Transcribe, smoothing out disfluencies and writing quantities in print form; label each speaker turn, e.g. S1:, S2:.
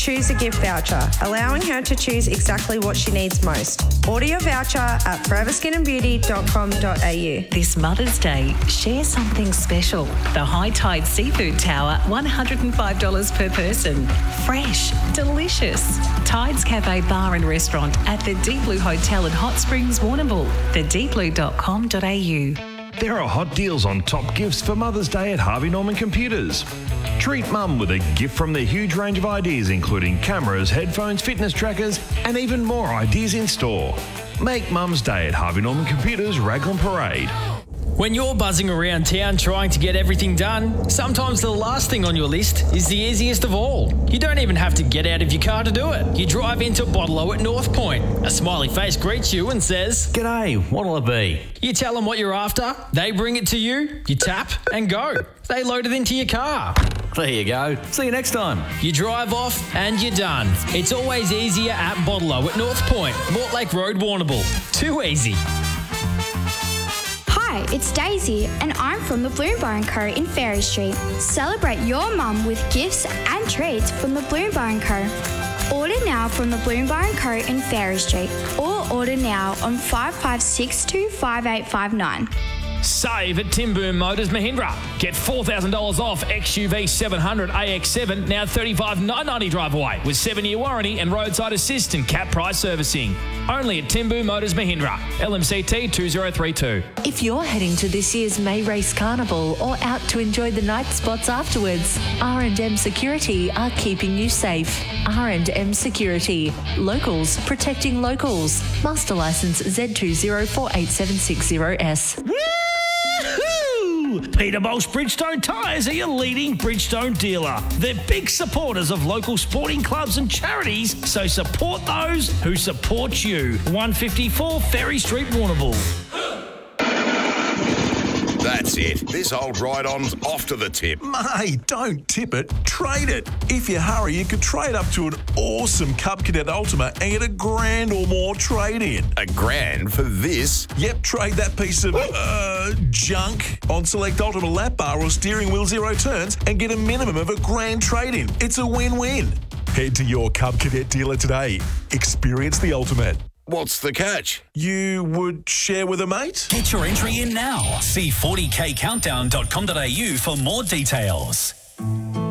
S1: choose a gift voucher, allowing her to choose exactly what she needs most. Order your voucher at foreverskinandbeauty.com.au.
S2: This Mother's Day, share something special. The High Tide Seafood Tower, $105 per person. Fresh, delicious. Tides Cafe Bar and Restaurant at the Deep Blue Hotel in Hot Springs, Warrnambool. thedeepblue.com.au.
S3: There are hot deals on top gifts for Mother's Day at Harvey Norman Computers. Treat Mum with a gift from their huge range of ideas, including cameras, headphones, fitness trackers, and even more ideas in store. Make Mum's Day at Harvey Norman Computers, Raglan Parade.
S4: When you're buzzing around town trying to get everything done, sometimes the last thing on your list is the easiest of all. You don't even have to get out of your car to do it. You drive into Bottle-O at North Point. A smiley face greets you and says,
S5: "G'day, what'll it be?"
S4: You tell them what you're after, they bring it to you, you tap and go. They load it into your car.
S5: There you go. See you next time.
S4: You drive off and you're done. It's always easier at Bottle-O at North Point, Mortlake Road, Warrnambool. Too easy.
S6: Hi, it's Daisy, and I'm from the Bloom Bar & Co. in Ferry Street. Celebrate your mum with gifts and treats from the Bloom Bar & Co. Order now from the Bloom Bar & Co. in Ferry Street, or order now on 5562 5859.
S4: Save at Tim Boom Motors Mahindra. Get $4,000 off XUV 700 AX7, now $35,990 drive away, with 7-year warranty and roadside assist and cap price servicing. Only at Tim Boom Motors Mahindra, LMCT 2032.
S2: If you're heading to this year's May Race Carnival or out to enjoy the night spots afterwards, R&M Security are keeping you safe. R&M Security. Locals protecting locals. Master Licence Z204870S.
S7: Peterbolt's Bridgestone Tyres are your leading Bridgestone dealer. They're big supporters of local sporting clubs and charities, so support those who support you. 154 Ferry Street, Warrnambool.
S8: That's it. This old ride-on's off to the tip.
S9: Mate, don't tip it, trade it. If you hurry, you could trade up to an awesome Cub Cadet Ultima and get $1,000 or more trade-in.
S8: $1,000 for this?
S9: Yep, trade that piece of, junk on select Ultima lap bar or steering wheel 0 turns and get a minimum of $1,000 trade-in. It's a win-win. Head to your Cub Cadet dealer today. Experience the ultimate.
S8: What's the catch?
S9: You would share with a mate?
S10: Get your entry in now. See 40kcountdown.com.au for more details.